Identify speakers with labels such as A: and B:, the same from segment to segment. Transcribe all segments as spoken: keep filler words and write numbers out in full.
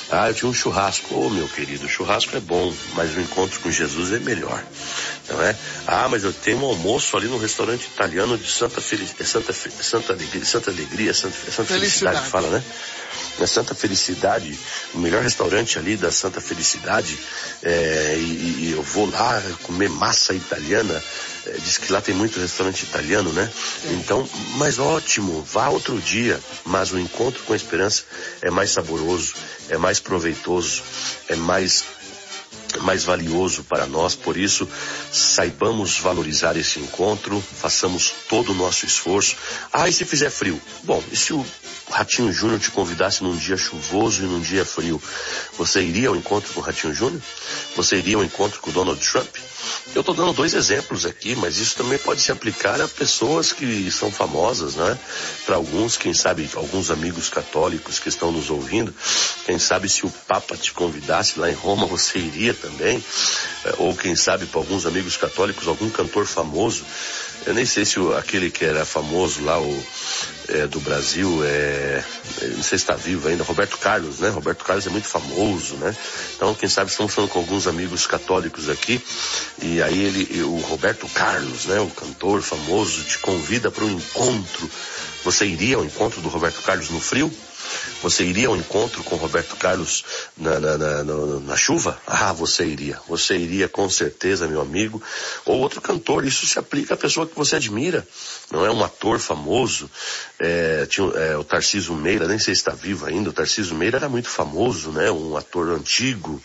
A: Ah, eu tinha um churrasco. Ô, meu querido, o churrasco é bom, mas o encontro com Jesus é melhor, não é? Ah, mas eu tenho um almoço ali no restaurante italiano de Santa Felicidade, Santa, Santa Alegria, Santa Alegria, Santa, Santa Felicidade, Felicidade fala, né? Na Santa Felicidade, o melhor restaurante ali da Santa Felicidade, é, e, e eu vou lá comer massa italiana, é, diz que lá tem muito restaurante italiano, né? Então, mas ótimo, vá outro dia, mas o encontro com a esperança é mais saboroso, é mais proveitoso, é mais mais valioso para nós. Por isso, saibamos valorizar esse encontro, façamos todo o nosso esforço. Ah, e se fizer frio? Bom, e se o Ratinho Júnior te convidasse num dia chuvoso e num dia frio, você iria ao encontro com o Ratinho Júnior? Você iria ao encontro com o Donald Trump? Eu estou dando dois exemplos aqui, mas isso também pode se aplicar a pessoas que são famosas, né? Para alguns, quem sabe, alguns amigos católicos que estão nos ouvindo, quem sabe se o Papa te convidasse lá em Roma, você iria também? Ou quem sabe, para alguns amigos católicos, algum cantor famoso. Eu nem sei se o, aquele que era famoso lá, o, é, do Brasil, é, não sei se está vivo ainda, Roberto Carlos, né? Roberto Carlos é muito famoso, né? Então, quem sabe, estamos falando com alguns amigos católicos aqui, e aí ele, o Roberto Carlos, né? O cantor famoso, te convida para um encontro. Você iria ao encontro do Roberto Carlos no frio? Você iria ao encontro com o Roberto Carlos na, na, na, na, na chuva? Ah, você iria. Você iria com certeza, meu amigo. Ou outro cantor, isso se aplica à pessoa que você admira. Não é um ator famoso. É, tinha, é, o Tarcísio Meira, nem sei se está vivo ainda. O Tarcísio Meira era muito famoso, né? Um ator antigo.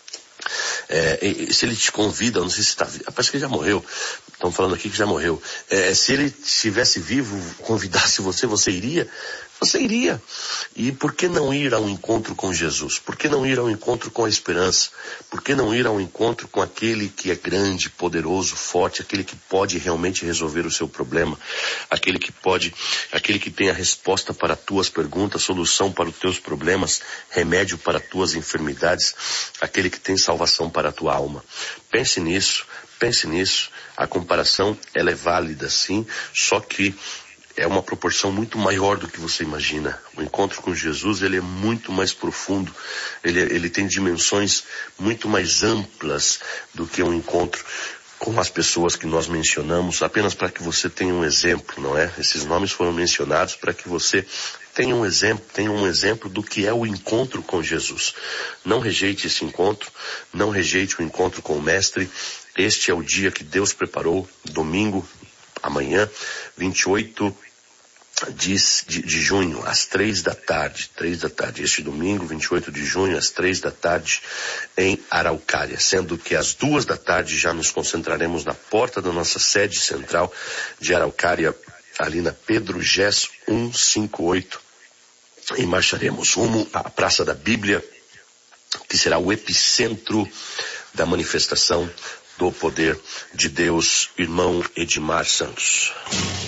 A: É, se ele te convida, não sei se está vivo, parece que ele já morreu, estão falando aqui que já morreu, é, se ele estivesse vivo, convidasse você, você iria? Você iria. E por que não ir ao encontro com Jesus? Por que não ir ao encontro com a esperança? Por que não ir ao encontro com aquele que é grande, poderoso, forte, aquele que pode realmente resolver o seu problema, aquele que pode, aquele que tem a resposta para tuas perguntas, solução para os teus problemas, remédio para tuas enfermidades, aquele que tem salvação para a tua alma? Pense nisso, pense nisso. A comparação, ela é válida sim, só que é uma proporção muito maior do que você imagina. O encontro com Jesus, ele é muito mais profundo. Ele, ele tem dimensões muito mais amplas do que um encontro com as pessoas que nós mencionamos, apenas para que você tenha um exemplo, não é? Esses nomes foram mencionados para que você tenha um exemplo, tenha um exemplo do que é o encontro com Jesus. Não rejeite esse encontro, não rejeite o encontro com o Mestre. Este é o dia que Deus preparou, domingo, amanhã, vinte e oito de, de, de junho, às três da tarde, três da tarde, este domingo, vinte e oito de junho, às três da tarde, em Araucária, sendo que às duas da tarde já nos concentraremos na porta da nossa sede central de Araucária, ali na Pedro Gess cento e cinquenta e oito, e marcharemos rumo à Praça da Bíblia, que será o epicentro da manifestação do poder de Deus. Irmão Edmar Santos.